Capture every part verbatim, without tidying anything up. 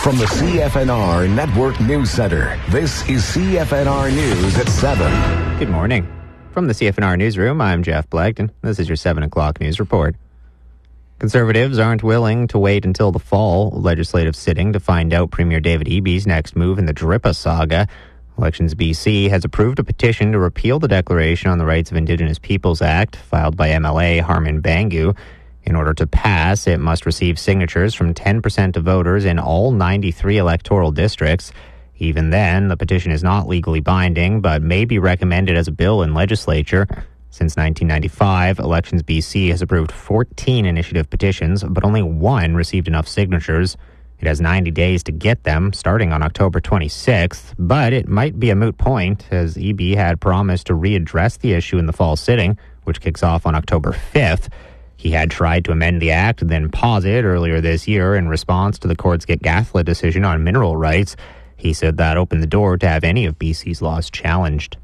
From the C F N R Network News Center, this is C F N R News at seven. Good morning. From the C F N R Newsroom, I'm Jeff Blagden. This is your seven o'clock news report. Conservatives aren't willing to wait until the fall legislative sitting to find out Premier David Eby's next move in the DRIPA saga. Elections B C has approved a petition to repeal the Declaration on the Rights of Indigenous Peoples Act, filed by M L A Harman Bangu. In order to pass, it must receive signatures from ten percent of voters in all ninety-three electoral districts. Even then, the petition is not legally binding, but may be recommended as a bill in legislature. Since nineteen ninety-five, Elections B C has approved fourteen initiative petitions, but only one received enough signatures. It has ninety days to get them, starting on October twenty-sixth, but it might be a moot point, as Eby had promised to readdress the issue in the fall sitting, which kicks off on October fifth. He had tried to amend the act, then pause it earlier this year in response to the court's Gitgathla decision on mineral rights. He said that opened the door to have any of B C's laws challenged.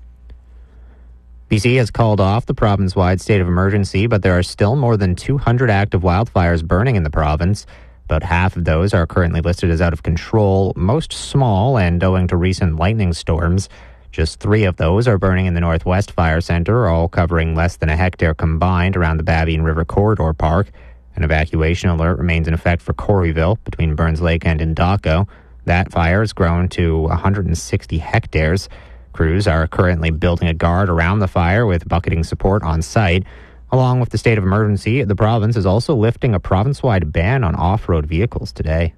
B C has called off the province-wide state of emergency, but there are still more than two hundred active wildfires burning in the province. About half of those are currently listed as out of control, most small and owing to recent lightning storms. Just three of those are burning in the Northwest Fire Centre, all covering less than a hectare combined around the Babine River Corridor Park. An evacuation alert remains in effect for Corryville, between Burns Lake and Indaco. That fire has grown to one hundred sixty hectares. Crews are currently building a guard around the fire with bucketing support on site. Along with the state of emergency, the province is also lifting a province-wide ban on off-road vehicles today.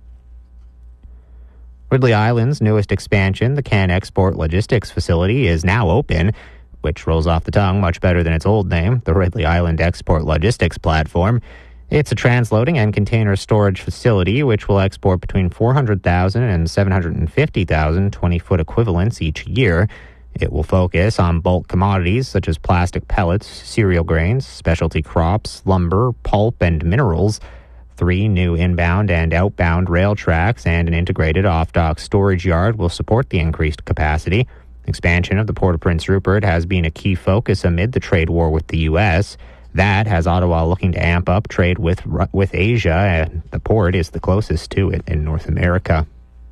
Ridley Island's newest expansion, the CanExport Logistics Facility, is now open, which rolls off the tongue much better than its old name, the Ridley Island Export Logistics Platform. It's a transloading and container storage facility which will export between four hundred thousand and seven hundred fifty thousand twenty-foot equivalents each year. It will focus on bulk commodities such as plastic pellets, cereal grains, specialty crops, lumber, pulp, and minerals. Three new inbound and outbound rail tracks and an integrated off-dock storage yard will support the increased capacity. Expansion of the Port of Prince Rupert has been a key focus amid the trade war with the U S. That has Ottawa looking to amp up trade with with Asia, and the port is the closest to it in North America.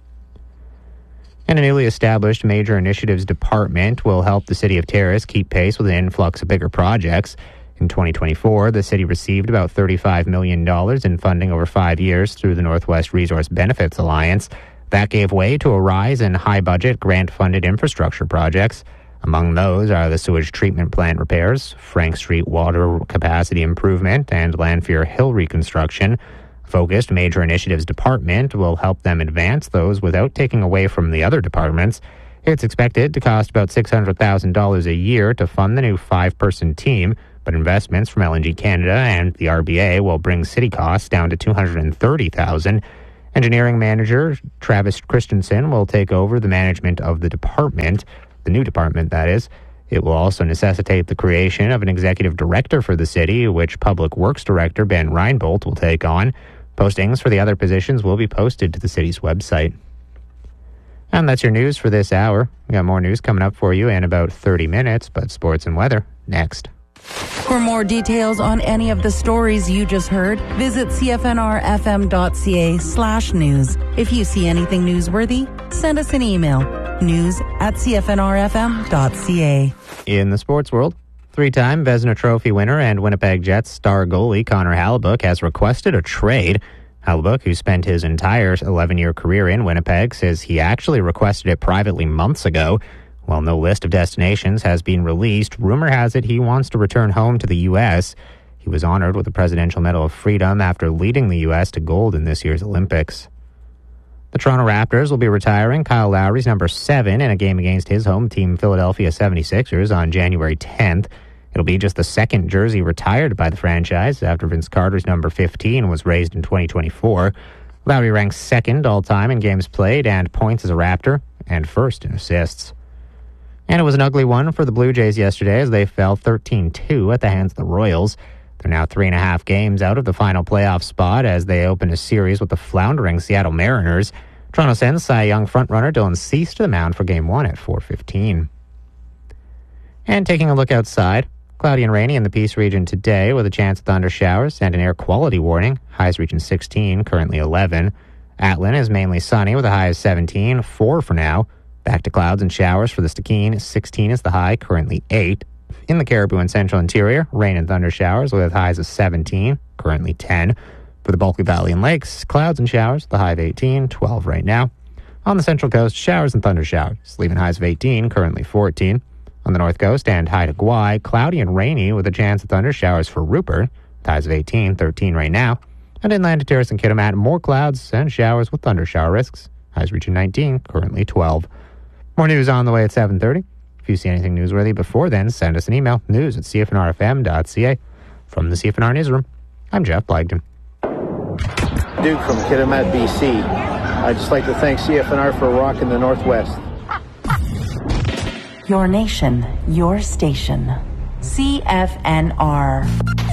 And a newly established Major Initiatives Department will help the City of Terrace keep pace with an influx of bigger projects. In twenty twenty-four, the city received about thirty-five million dollars in funding over five years through the Northwest Resource Benefits Alliance. That gave way to a rise in high-budget, grant-funded infrastructure projects. Among those are the sewage treatment plant repairs, Frank Street water capacity improvement, and Lanphier Hill reconstruction. A focused Major Initiatives Department will help them advance those without taking away from the other departments. It's expected to cost about six hundred thousand dollars a year to fund the new five-person team, but investments from L N G Canada and the R B A will bring city costs down to two hundred thirty thousand dollars. Engineering manager Travis Christensen will take over the management of the department, the new department, that is. It will also necessitate the creation of an executive director for the city, which Public Works Director Ben Reinbold will take on. Postings for the other positions will be posted to the city's website. And that's your news for this hour. We got more news coming up for you in about thirty minutes, but sports and weather next. For more details on any of the stories you just heard, visit cfnrfm.ca slash news. If you see anything newsworthy, send us an email. News at cfnrfm.ca. In the sports world, three-time Vezina Trophy winner and Winnipeg Jets star goalie Connor Hellebuyck has requested a trade. Hellebuyck, who spent his entire eleven-year career in Winnipeg, says he actually requested it privately months ago. While no list of destinations has been released, rumor has it he wants to return home to the U S. He was honored with the Presidential Medal of Freedom after leading the U S to gold in this year's Olympics. The Toronto Raptors will be retiring Kyle Lowry's number seven in a game against his home team Philadelphia seventy-sixers on January tenth. It'll be just the second jersey retired by the franchise after Vince Carter's number fifteen was raised in twenty twenty-four. Lowry ranks second all-time in games played and points as a Raptor, and first in assists. And it was an ugly one for the Blue Jays yesterday as they fell thirteen two at the hands of the Royals. They're now three and a half games out of the final playoff spot as they open a series with the floundering Seattle Mariners. Toronto sends Cy Young frontrunner Dylan Cease to the mound for Game one at four fifteen. And taking a look outside, cloudy and rainy in the Peace region today with a chance of thunder showers and an air quality warning. Highs reaching sixteen, currently eleven. Atlin is mainly sunny with a high of seventeen, four for now. Back to clouds and showers for the Stikine, sixteen is the high, currently eight. In the Caribou and Central Interior, rain and thunder showers with highs of seventeen, currently ten. For the Bulkley Valley and Lakes, clouds and showers with a high of eighteen, twelve right now. On the Central Coast, showers and thunder showers, leaving highs of eighteen, currently fourteen. On the North Coast and Haida Gwaii, cloudy and rainy with a chance of thunder showers for Rupert, highs of eighteen, thirteen right now. And inland to Terrace and Kitimat, more clouds and showers with thunder shower risks, highs reaching nineteen, currently twelve. More news on the way at seven thirty. If you see anything newsworthy before then, send us an email, news at c f n r f m dot c a. From the C F N R Newsroom, I'm Jeff Blagden. Duke from Kitimat, B C. I'd just like to thank C F N R for rocking the Northwest. Your nation, your station. C F N R.